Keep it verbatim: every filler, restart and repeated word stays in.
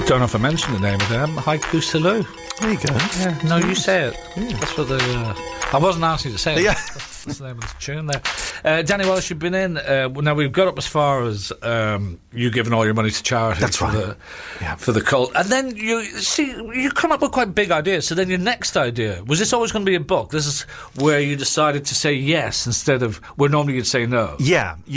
Don't know if I mentioned the name of them. Haiku Salou. There you go. Yeah, no, you say it. Yeah. That's what the. Uh, I wasn't asking you to say it. Yeah. That's, that's the name of this tune there. Uh, Danny Walsh, you've been in. Uh, now we've got up as far as um, you giving all your money to charity. That's for right. The, Yeah. For the cult, and then you see you come up with quite big ideas. So then your next idea was this always going to be a book? This is where you decided to say yes instead of where normally you'd say no. Yeah.